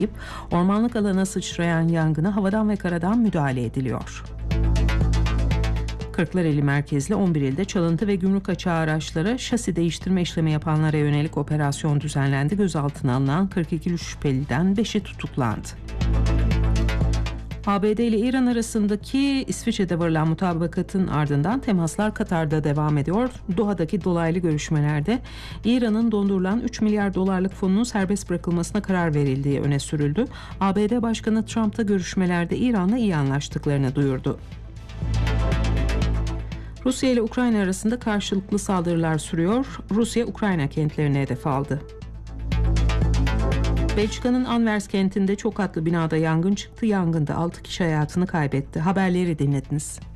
ormanlık alana sıçrayan yangına havadan ve karadan müdahale ediliyor. Kırklareli merkezli 11 ilde çalıntı ve gümrük açığı araçlara şasi değiştirme işlemi yapanlara yönelik operasyon düzenlendi. Gözaltına alınan 42 şüpheliden 5'i tutuklandı. ABD ile İran arasındaki İsviçre'de varılan mutabakatın ardından temaslar Katar'da devam ediyor. Doha'daki dolaylı görüşmelerde İran'ın dondurulan 3 milyar dolarlık fonunun serbest bırakılmasına karar verildiği öne sürüldü. ABD Başkanı Trump da görüşmelerde İran'la iyi anlaştıklarını duyurdu. Rusya ile Ukrayna arasında karşılıklı saldırılar sürüyor. Rusya, Ukrayna kentlerine hedef aldı. Belçika'nın Anvers kentinde çok katlı binada yangın çıktı. Yangında 6 kişi hayatını kaybetti. Haberleri dinlediniz.